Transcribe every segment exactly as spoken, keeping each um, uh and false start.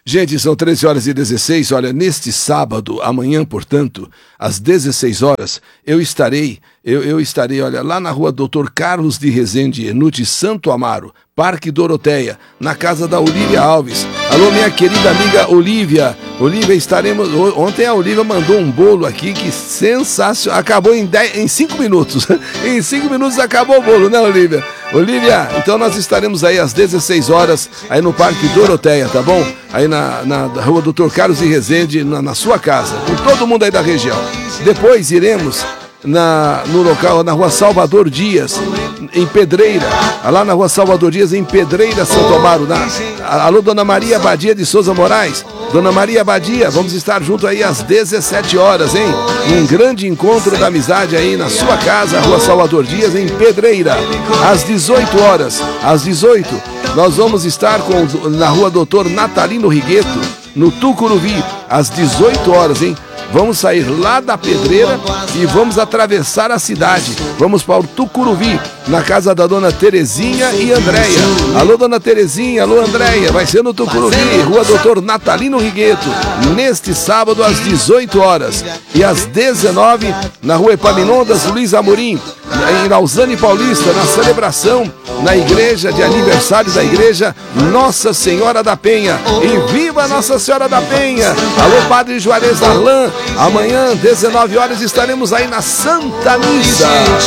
Gente, são treze horas e dezesseis. Olha, neste sábado, amanhã, portanto, às dezesseis horas, eu estarei, eu, eu estarei, olha, lá na rua doutor Carlos de Rezende, Enute Santo Amaro, Parque Doroteia, na casa da Olívia Alves. Alô, minha querida amiga Olívia. Olívia, estaremos... Ontem a Olívia mandou um bolo aqui que sensacional. Acabou em, dez, em cinco minutos. Em cinco minutos acabou o bolo, né, Olívia? Olívia, então nós estaremos aí às dezesseis horas, aí no Parque Doroteia, tá bom? Aí na, na, na rua doutor Carlos de Rezende, na, na sua casa, com todo mundo aí da região. Depois iremos na, no local, na rua Salvador Dias, em Pedreira, lá na rua Salvador Dias, em Pedreira, Santo Amaro. Na, alô, Dona Maria Badia de Souza Moraes. Dona Maria Badia, vamos estar junto aí às dezessete horas, hein? Um grande encontro da amizade aí na sua casa, Rua Salvador Dias, em Pedreira. Às dezoito horas, às dezoito, nós vamos estar com, na Rua Doutor Natalino Rigueto, no Tucuruvi, às dezoito horas, hein? Vamos sair lá da Pedreira e vamos atravessar a cidade. Vamos para o Tucuruvi, na casa da Dona Terezinha e Andréia. Alô, Dona Terezinha, alô, Andréia. Vai ser no Tucuruvi, Rua Doutor Natalino Rigueto, neste sábado às dezoito horas. E às dezenove, na Rua Epaminondas Luiz Amorim, em Lausanne Paulista, na celebração na igreja de aniversário da igreja Nossa Senhora da Penha. E viva Nossa Senhora da Penha! Alô, Padre Juarez Darlan. Amanhã, dezenove horas, estaremos aí na Santa Missa.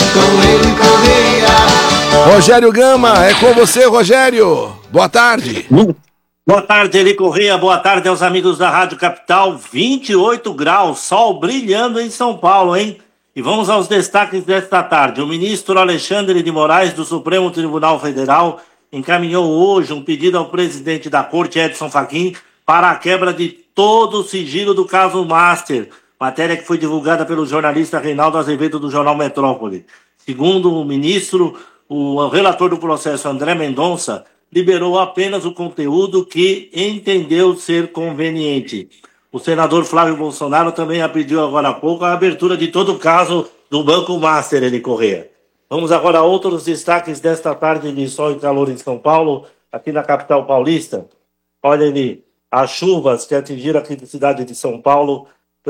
Rogério Gama, é com você, Rogério. Boa tarde. Boa tarde, Eli Correia. Boa tarde aos amigos da Rádio Capital. vinte e oito graus, sol brilhando em São Paulo, hein? E vamos aos destaques desta tarde. O ministro Alexandre de Moraes, do Supremo Tribunal Federal, encaminhou hoje um pedido ao presidente da Corte, Edson Fachin, para a quebra de todo o sigilo do caso Master, matéria que foi divulgada pelo jornalista Reinaldo Azevedo do jornal Metrópole. Segundo o ministro, o relator do processo, André Mendonça, liberou apenas o conteúdo que entendeu ser conveniente. O senador Flávio Bolsonaro também pediu agora há pouco a abertura de todo o caso do Banco Master, Eli Correia. Vamos agora a outros destaques desta tarde de sol e calor em São Paulo, aqui na capital paulista. Olha, Eli, as chuvas que atingiram aqui na cidade de São Paulo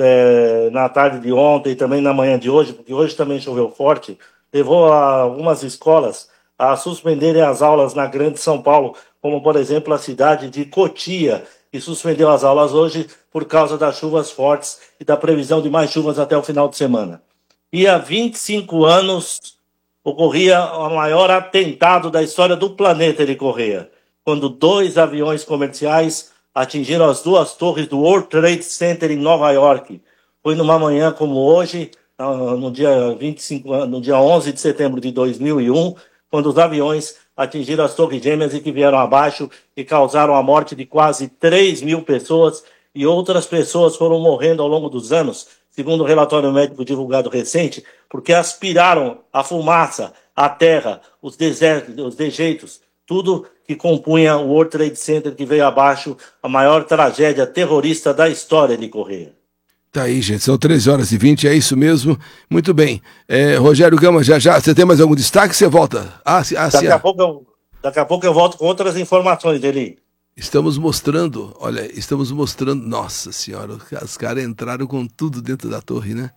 é, na tarde de ontem e também na manhã de hoje, porque hoje também choveu forte, levou a algumas escolas a suspenderem as aulas na Grande São Paulo, como, por exemplo, a cidade de Cotia, que suspendeu as aulas hoje por causa das chuvas fortes e da previsão de mais chuvas até o final de semana. E há vinte e cinco anos ocorria o maior atentado da história do planeta, Eli Correia, quando dois aviões comerciais atingiram as duas torres do World Trade Center em Nova York. Foi numa manhã como hoje, no dia, vinte e cinco, no dia onze de setembro de dois mil e um, quando os aviões atingiram as torres gêmeas e que vieram abaixo e causaram a morte de quase três mil pessoas e outras pessoas foram morrendo ao longo dos anos, segundo o relatório médico divulgado recente, porque aspiraram a fumaça, a terra, os desertos, os dejeitos, tudo que compunha o World Trade Center, que veio abaixo, a maior tragédia terrorista da história de Correia. Tá aí, gente, são treze horas e vinte, é isso mesmo. Muito bem. É, Rogério Gama, já já, você tem mais algum destaque? Você volta. Ah, se, ah, daqui, se, a pouco eu, daqui a pouco eu volto com outras informações dele. Estamos mostrando, olha, estamos mostrando, nossa senhora, os caras entraram com tudo dentro da torre, né?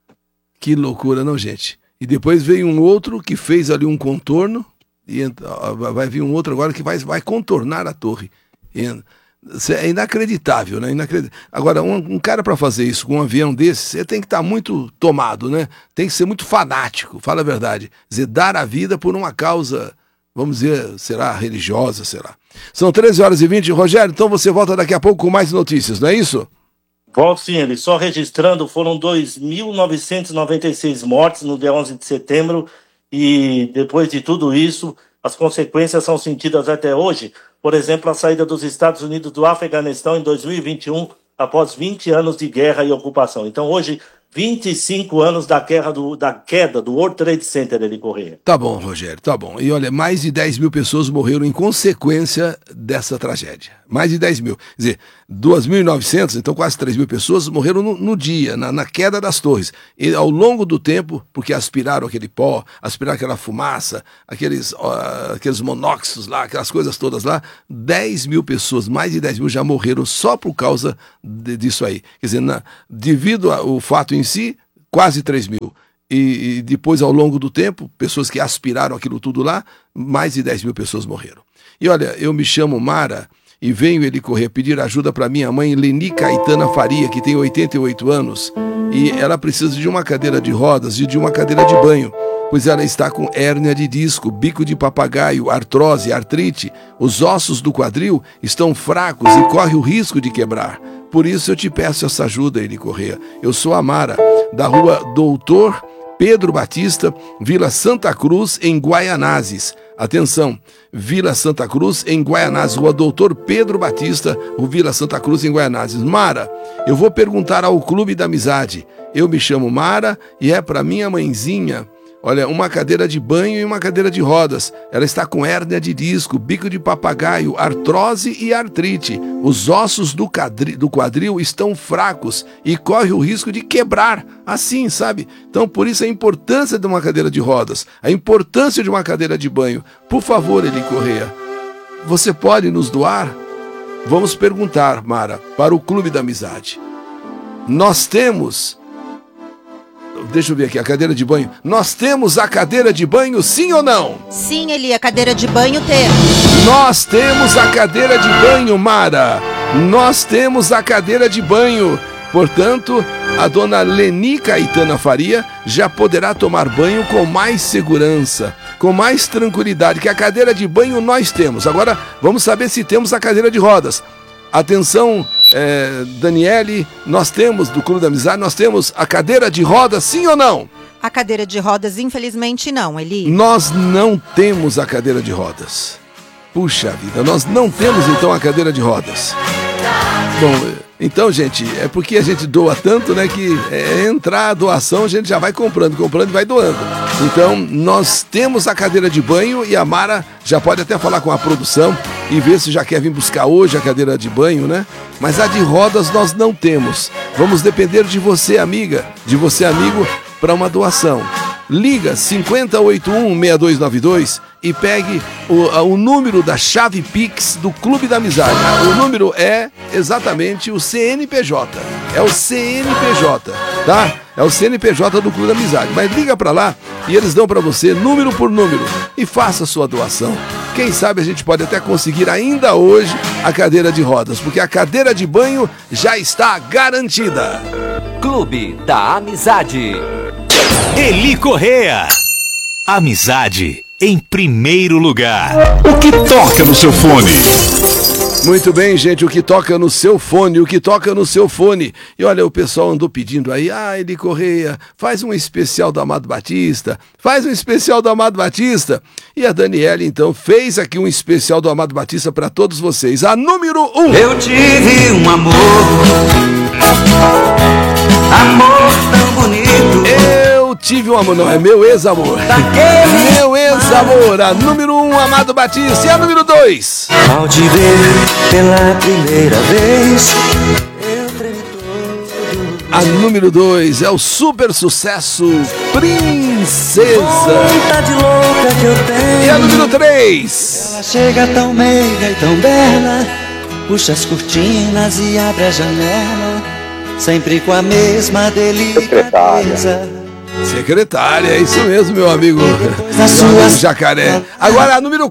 Que loucura, não, gente? E depois veio um outro que fez ali um contorno, e vai vir um outro agora que vai, vai contornar a torre. É inacreditável, né? Inacreditável. Agora, um, um cara para fazer isso com um avião desse, você tem que estar tá muito tomado, né? Tem que ser muito fanático, fala a verdade. Quer dizer, dar a vida por uma causa, vamos dizer, será religiosa, será. São treze horas e vinte. Rogério, então você volta daqui a pouco com mais notícias, não é isso? Volto sim, ele só registrando, foram dois mil novecentos e noventa e seis mortes no dia onze de setembro, e depois de tudo isso, as consequências são sentidas até hoje. Por exemplo, a saída dos Estados Unidos do Afeganistão em dois mil e vinte e um, após vinte anos de guerra e ocupação. Então hoje, vinte e cinco anos da queda do, da queda do World Trade Center, Eli Corrêa. Tá bom, Rogério, tá bom. E olha, mais de dez mil pessoas morreram em consequência dessa tragédia. Mais de dez mil. Quer dizer, duas mil e novecentas, então quase três mil pessoas morreram no, no dia, na, na queda das torres. E ao longo do tempo, porque aspiraram aquele pó, aspiraram aquela fumaça, aqueles, uh, aqueles monóxidos lá, aquelas coisas todas lá, dez mil pessoas, mais de dez mil já morreram só por causa de, disso aí. Quer dizer, na, devido ao fato em si, quase três mil. E, e depois, ao longo do tempo, pessoas que aspiraram aquilo tudo lá, mais de dez mil pessoas morreram. E olha, eu me chamo Mara e venho Eli Corrêa pedir ajuda para minha mãe Leni Caetana Faria, que tem oitenta e oito anos, e ela precisa de uma cadeira de rodas e de uma cadeira de banho, pois ela está com hérnia de disco, bico de papagaio, artrose, artrite, os ossos do quadril estão fracos e corre o risco de quebrar. Por isso eu te peço essa ajuda, Eli Corrêa. Eu sou a Mara, da rua Doutor Pedro Batista, Vila Santa Cruz, em Guaianazes. Atenção, Vila Santa Cruz, em Guaianazes, rua Doutor Pedro Batista, o Vila Santa Cruz, em Guaianazes. Mara, eu vou perguntar ao Clube da Amizade. Eu me chamo Mara e é para minha mãezinha. Olha, uma cadeira de banho e uma cadeira de rodas. Ela está com hérnia de disco, bico de papagaio, artrose e artrite. Os ossos do quadril, do quadril estão fracos e corre o risco de quebrar, assim, sabe? Então, por isso a importância de uma cadeira de rodas, a importância de uma cadeira de banho. Por favor, Eli Corrêa, você pode nos doar? Vamos perguntar, Mara, para o Clube da Amizade. Nós temos... Deixa eu ver aqui, a cadeira de banho. Nós temos a cadeira de banho, sim ou não? Sim, Eli, a cadeira de banho temos. Nós temos a cadeira de banho, Mara. Nós temos a cadeira de banho. Portanto, a dona Leni Caetana Faria já poderá tomar banho com mais segurança, com mais tranquilidade, que a cadeira de banho nós temos. Agora, vamos saber se temos a cadeira de rodas. Atenção, é, Daniele, nós temos, do Clube da Amizade, nós temos a cadeira de rodas, sim ou não? A cadeira de rodas, infelizmente, não, Eli. Nós não temos a cadeira de rodas. Puxa vida, nós não temos, então, a cadeira de rodas. Bom, então, gente, é porque a gente doa tanto, né, que é, entrar a doação, a gente já vai comprando, comprando e vai doando. Então, nós temos a cadeira de banho e a Mara já pode até falar com a produção e ver se já quer vir buscar hoje a cadeira de banho, né? Mas a de rodas nós não temos. Vamos depender de você, amiga, de você, amigo, para uma doação. Liga cinco zero oito um, seis dois nove dois e pegue o, o número da chave Pix do Clube da Amizade. O número é exatamente o C N P J. É o C N P J, tá? É o C N P J do Clube da Amizade. Mas liga para lá e eles dão para você número por número e faça a sua doação. Quem sabe a gente pode até conseguir ainda hoje a cadeira de rodas, porque a cadeira de banho já está garantida. Clube da Amizade. Eli Corrêa. Amizade em primeiro lugar. O que toca no seu fone? Muito bem, gente, o que toca no seu fone, o que toca no seu fone. E olha, o pessoal andou pedindo aí, ah, Eli Corrêa, faz um especial do Amado Batista, faz um especial do Amado Batista. E a Daniele, então, fez aqui um especial do Amado Batista para todos vocês. A número um. Eu tive um amor, amor tão bonito. Eu tive um amor, não, é meu ex-amor. Daquele meu ex-amor, a número um, Amado Batista. E a número dois. Ao te ver pela primeira vez, eu tremi todo. A número dois é o super sucesso Princesa. Vontade louca que eu tenho. E a número três. Ela chega tão meiga e tão bela, puxa as cortinas e abre a janela, sempre com a mesma delicadeza. Secretária, é isso mesmo, meu amigo. Na sua Jacaré. Agora a número